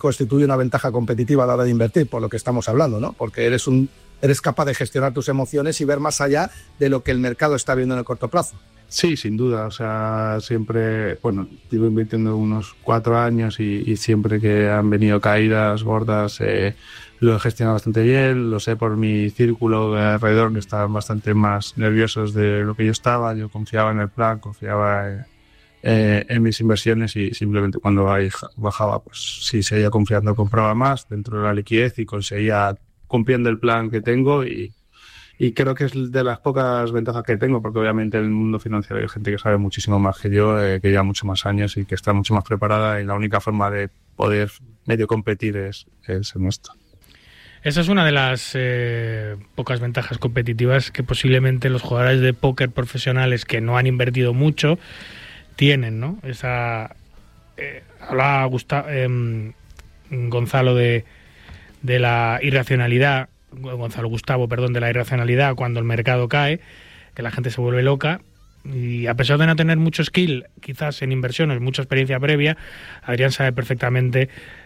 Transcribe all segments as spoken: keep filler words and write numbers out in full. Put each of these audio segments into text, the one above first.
constituye una ventaja competitiva a la hora de invertir, por lo que estamos hablando, ¿no? Porque eres, un, eres capaz de gestionar tus emociones y ver más allá de lo que el mercado está viendo en el corto plazo. Sí, sin duda. O sea, siempre, bueno, llevo invirtiendo unos cuatro años y, y siempre que han venido caídas gordas eh, lo he gestionado bastante bien. Lo sé por mi círculo de alrededor, que estaban bastante más nerviosos de lo que yo estaba. Yo confiaba en el plan, confiaba en, eh, en mis inversiones y simplemente cuando bajaba, pues si seguía confiando, compraba más dentro de la liquidez y conseguía cumpliendo el plan que tengo y Y creo que es de las pocas ventajas que tengo, porque obviamente en el mundo financiero hay gente que sabe muchísimo más que yo, eh, que lleva muchos más años y que está mucho más preparada, y la única forma de poder medio competir es, es en esto. Esa es una de las eh, pocas ventajas competitivas que posiblemente los jugadores de póker profesionales que no han invertido mucho tienen, ¿no? Esa eh, hablaba Gustavo, eh, Gonzalo de, de la irracionalidad. Gonzalo Gustavo, perdón, de la irracionalidad cuando el mercado cae, que la gente se vuelve loca, y a pesar de no tener mucho skill, quizás en inversiones, mucha experiencia previa, Adrián sabe perfectamente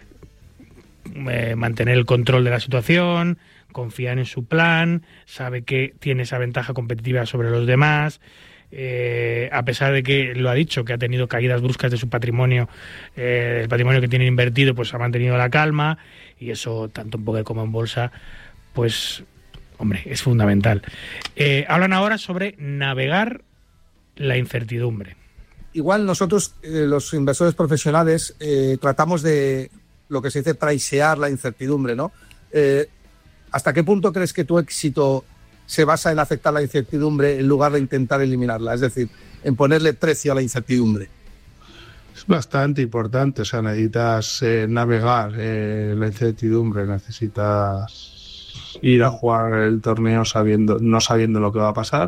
eh, mantener el control de la situación, confía en su plan, sabe que tiene esa ventaja competitiva sobre los demás. Eh, a pesar de que lo ha dicho, que ha tenido caídas bruscas de su patrimonio, eh, el patrimonio que tiene invertido, pues ha mantenido la calma, y eso tanto en póker como en bolsa, pues, hombre, es fundamental. Eh, hablan ahora sobre navegar la incertidumbre. Igual nosotros, eh, los inversores profesionales, eh, tratamos de lo que se dice traisear la incertidumbre, ¿no? Eh, ¿Hasta qué punto crees que tu éxito se basa en aceptar la incertidumbre en lugar de intentar eliminarla? Es decir, en ponerle precio a la incertidumbre. Es bastante importante. O sea, necesitas eh, navegar eh, la incertidumbre, necesitas ir a jugar el torneo sabiendo, no sabiendo lo que va a pasar,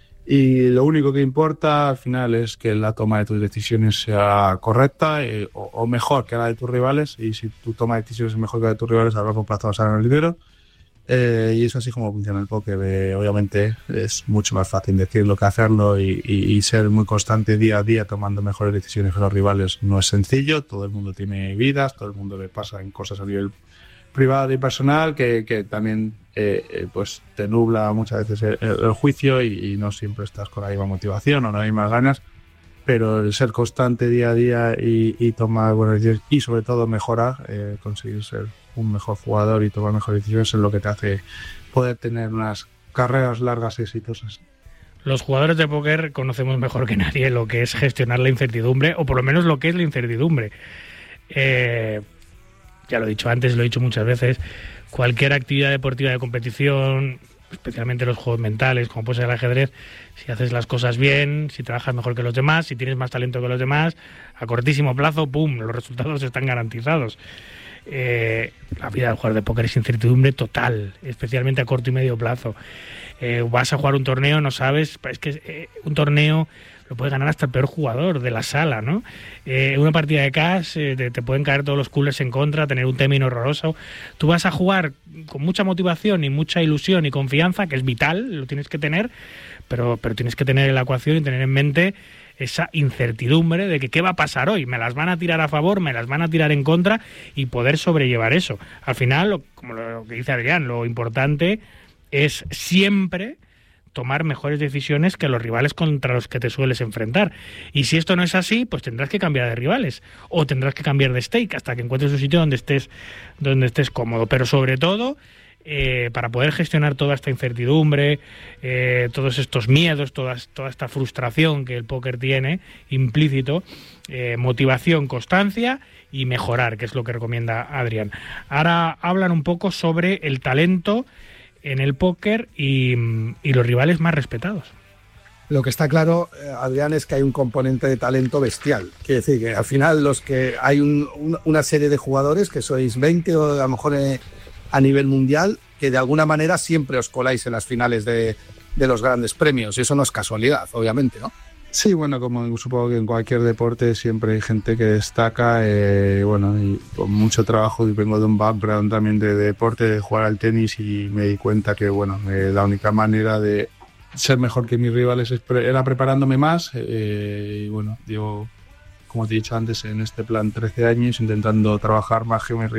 y lo único que importa al final es que la toma de tus decisiones sea correcta eh, o, o mejor que la de tus rivales, y si tu toma de decisiones es mejor que la de tus rivales, a largo plazo vas a ganar el dinero. Eh, y eso así como funciona el póker. Eh, obviamente es mucho más fácil decirlo que hacerlo, y, y, y ser muy constante día a día tomando mejores decisiones que los rivales no es sencillo. Todo el mundo tiene vidas, todo el mundo le pasa en cosas a nivel privado y personal que, que también eh, eh, pues te nubla muchas veces el, el, el juicio, y, y no siempre estás con la misma motivación o las mismas ganas, pero el ser constante día a día y, y tomar buenas decisiones y sobre todo mejorar, eh, conseguir ser un mejor jugador y tomar mejores decisiones es lo que te hace poder tener unas carreras largas y exitosas. Los jugadores de póker conocemos mejor que nadie lo que es gestionar la incertidumbre, o por lo menos lo que es la incertidumbre. Eh... Ya lo he dicho antes, lo he dicho muchas veces, cualquier actividad deportiva de competición, especialmente los juegos mentales, como puede ser el ajedrez, si haces las cosas bien, si trabajas mejor que los demás, si tienes más talento que los demás, a cortísimo plazo, ¡pum!, los resultados están garantizados. Eh, la vida del jugador de póker es incertidumbre total, especialmente a corto y medio plazo. Eh, vas a jugar un torneo, no sabes, es que eh, un torneo lo puede ganar hasta el peor jugador de la sala, ¿no? Eh, una partida de cash, eh, te, te pueden caer todos los coolers en contra, tener un timing horroroso. Tú vas a jugar con mucha motivación y mucha ilusión y confianza, que es vital, lo tienes que tener, pero, pero tienes que tener en la ecuación y tener en mente esa incertidumbre de que qué va a pasar hoy, me las van a tirar a favor, me las van a tirar en contra, y poder sobrellevar eso. Al final, lo, como lo que dice Adrián, lo importante es siempre tomar mejores decisiones que los rivales contra los que te sueles enfrentar. Y si esto no es así, pues tendrás que cambiar de rivales o tendrás que cambiar de stake hasta que encuentres un sitio donde estés, donde estés cómodo. Pero sobre todo, eh, para poder gestionar toda esta incertidumbre, eh, todos estos miedos, toda, toda esta frustración que el póker tiene implícito, eh, motivación, constancia y mejorar, que es lo que recomienda Adrián. Ahora hablan un poco sobre el talento en el póker y, y los rivales más respetados. Lo que está claro, Adrián, es que hay un componente de talento bestial. Quiere decir que al final los que hay un, un, una serie de jugadores, que sois veinte o a lo mejor eh, a nivel mundial, que de alguna manera siempre os coláis en las finales de, de los grandes premios. Y eso no es casualidad, obviamente, ¿no? Sí, bueno, como supongo que en cualquier deporte siempre hay gente que destaca, eh, bueno, y con mucho trabajo, y vengo de un background también de, de deporte, de jugar al tenis, y me di cuenta que, bueno, eh, la única manera de ser mejor que mis rivales era preparándome más, eh, y bueno, llevo como te he dicho antes, en este plan trece años, intentando trabajar más que mi